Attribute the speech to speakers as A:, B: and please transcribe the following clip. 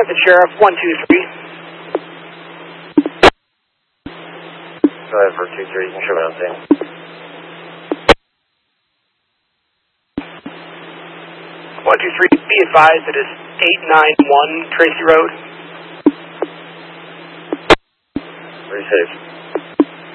A: Transit Sheriff 123.
B: Go ahead for 23, you can show me on scene.
A: 123, be advised it is 891 Tracy Road.
B: Very safe.